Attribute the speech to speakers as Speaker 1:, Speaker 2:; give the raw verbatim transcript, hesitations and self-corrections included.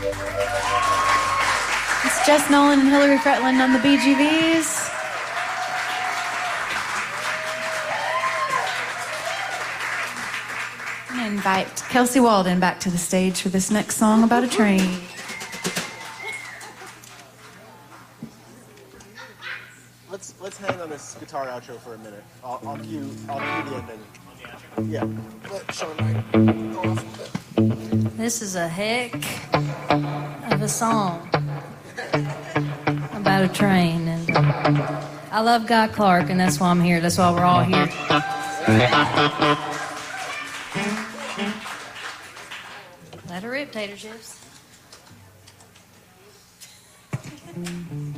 Speaker 1: It's Jess Nolan and Hillary Fretland on the B G Vs. I'm going to invite Kelsey Walden back to the stage for this next song about a train.
Speaker 2: Let's let's hang on this guitar outro for a minute. I'll, I'll cue I'll cue the ending. Yeah. Let Sean Knight go off a bit.
Speaker 3: This is a heck of a song about a train, and I love Guy Clark, and that's why I'm here. That's why we're all here. Let her rip, tater chips.